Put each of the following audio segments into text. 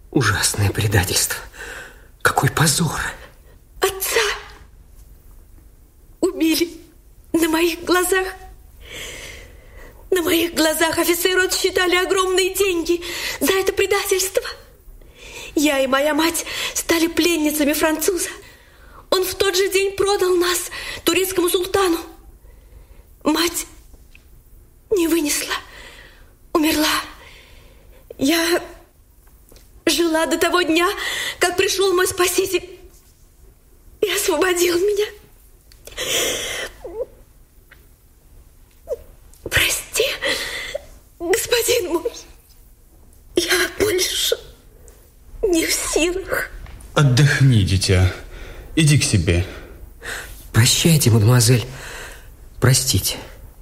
Ужасное предательство. Какой позор. Отца убили на моих глазах. На моих глазах офицеры отсчитали огромные деньги за это предательство. Я и моя мать стали пленницами француза. Он в тот же день продал нас турецкому султану. Мать не вынесла, умерла. Я жила до того дня, как пришел мой спаситель и освободил меня. Прости, господин мой, я больше не в силах. Отдохни, дитя. Иди к себе. Прощайте, мадемуазель. Простите.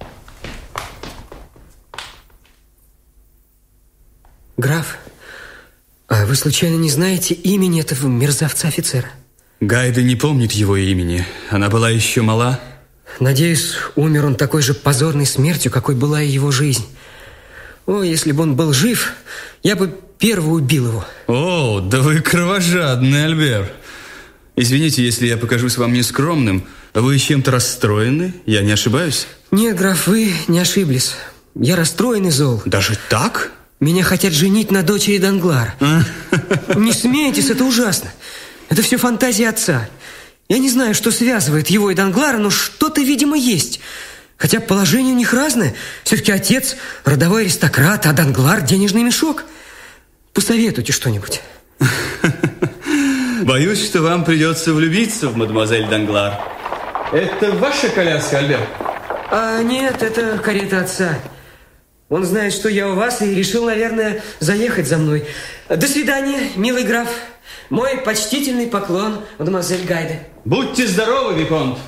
Граф, а вы случайно не знаете имени этого мерзавца-офицера? Гайде не помнит его имени. Она была еще мала. Надеюсь, умер он такой же позорной смертью, какой была и его жизнь. О, если бы он был жив, я бы первый убил его. О, да вы кровожадный, Альбер. Извините, если я покажусь вам нескромным. Вы чем-то расстроены? Я не ошибаюсь? Нет, граф, вы не ошиблись. Я расстроен и зол. Даже так? Меня хотят женить на дочери Данглара. Не смейтесь, это ужасно. Это все фантазия отца. Я не знаю, что связывает его и Данглара, но что-то, видимо, есть. Хотя положение у них разное. Все-таки отец родовой аристократ, а Данглар денежный мешок. Посоветуйте что-нибудь. Боюсь, что вам придется влюбиться в мадемуазель Данглар. Это ваша коляска, Альбер? Нет, это карета отца. Он знает, что я у вас, и решил, наверное, заехать за мной. До свидания, милый граф. Мой почтительный поклон, мадемуазель Гайде. Будьте здоровы, виконт.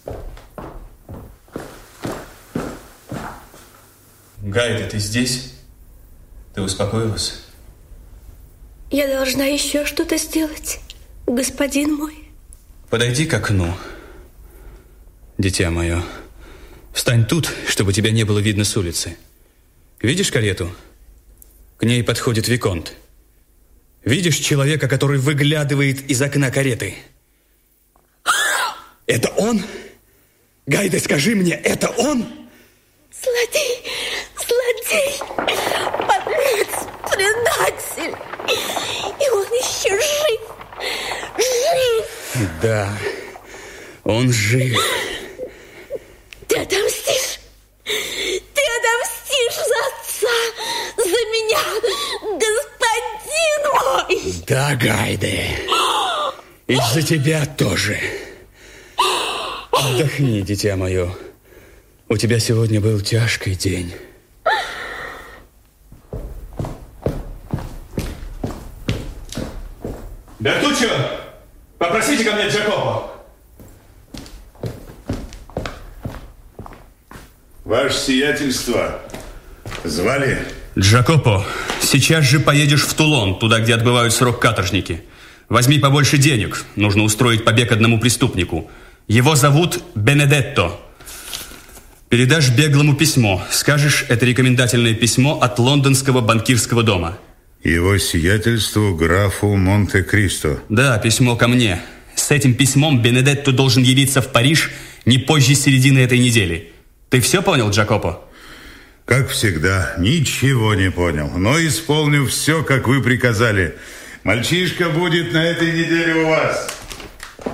Гайде, ты здесь? Ты успокоилась? Я должна еще что-то сделать, господин мой. Подойди к окну, дитя мое. Встань тут, чтобы тебя не было видно с улицы. Видишь карету? К ней подходит виконт. Видишь человека, который выглядывает из окна кареты? Это он? Гайде, скажи мне, это он? Злодей, злодей, подлец, предатель. И он еще жив, жив. Да, он жив. Ты отомстишь. Ты отомстишь за отца, за меня, господин мой. Да, Гайде. И за тебя тоже. Отдохни, дитя мое. У тебя сегодня был тяжкий день. Бертуччо, попросите ко мне Джакопо. Ваше сиятельство, звали? Джакопо, сейчас же поедешь в Тулон, туда, где отбывают срок каторжники. Возьми побольше денег. Нужно устроить побег одному преступнику. Его зовут Бенедетто. Передашь беглому письмо. Скажешь, это рекомендательное письмо от лондонского банкирского дома. Его сиятельству графу Монте-Кристо. Да, письмо ко мне. С этим письмом Бенедетто должен явиться в Париж не позже середины этой недели. Ты все понял, Джакопо? Как всегда, ничего не понял, но исполню все, как вы приказали. Мальчишка будет на этой неделе у вас.